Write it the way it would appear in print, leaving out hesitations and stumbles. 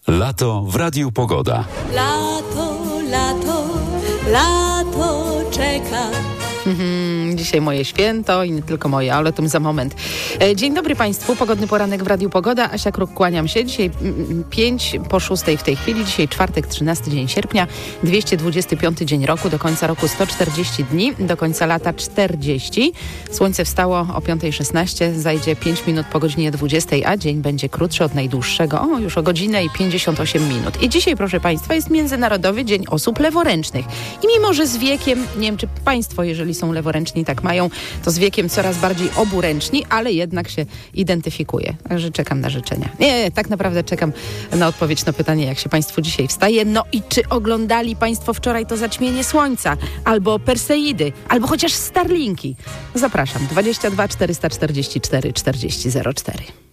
Lato w Radiu Pogoda. Lato, lato, lato czeka. Dzisiaj moje święto i nie tylko moje, ale o tym za moment. Dzień dobry Państwu, pogodny poranek w Radiu Pogoda. Asia Kruk, kłaniam się. Dzisiaj 5:06 w tej chwili. Dzisiaj czwartek, 13 dzień sierpnia, 225 dzień roku. Do końca roku 140 dni, do końca lata 40. Słońce wstało o 5:16, zajdzie 5 minut po godzinie 20, a dzień będzie krótszy od najdłuższego. Już o godzinę i 58 minut. I dzisiaj, proszę Państwa, jest Międzynarodowy Dzień Osób Leworęcznych. I mimo, że z wiekiem, nie wiem czy Państwo, jeżeli są leworęczni, tak mają, to z wiekiem coraz bardziej oburęczni, ale jednak się identyfikuje. Także czekam na życzenia. Nie, tak naprawdę czekam na odpowiedź na pytanie, jak się Państwu dzisiaj wstaje. No i czy oglądali Państwo wczoraj to zaćmienie słońca? Albo Perseidy, albo chociaż Starlinki? Zapraszam. 22 444 40 04.